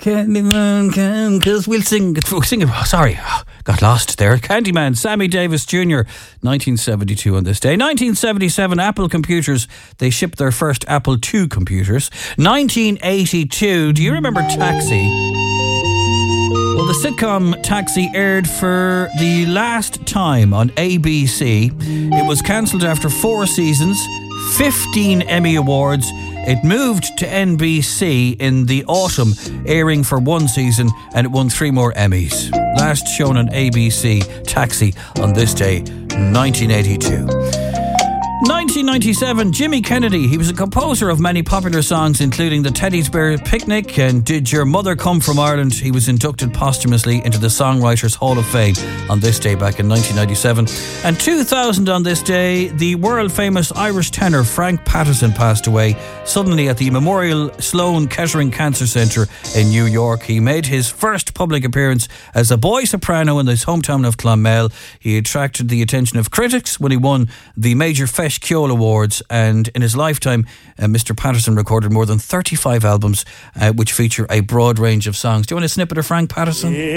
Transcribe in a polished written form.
Candyman can, cause we'll sing it. Sorry, got lost there. Candyman, Sammy Davis Jr., 1972 on this day. 1977, Apple computers, they shipped their first Apple II computers. 1982, do you remember Taxi? Well, the sitcom Taxi aired for the last time on ABC. It was cancelled after 4 seasons, 15 Emmy Awards. It moved to NBC in the autumn, airing for 1 season, and it won 3 more Emmys. Last shown on ABC, Taxi, on this day, 1982. 1997, Jimmy Kennedy. He was a composer of many popular songs, including the Teddy's Bear Picnic and Did Your Mother Come From Ireland. He was inducted posthumously into the Songwriters Hall of Fame on this day back in 1997. And 2000 on this day, the world-famous Irish tenor Frank Patterson passed away suddenly at the Memorial Sloan Kettering Cancer Centre in New York. He made his first public appearance as a boy soprano in his hometown of Clonmel. He attracted the attention of critics when he won the major Feis Ceoil Awards, and in his lifetime Mr. Patterson recorded more than 35 albums which feature a broad range of songs. Do you want a snippet of Frank Patterson?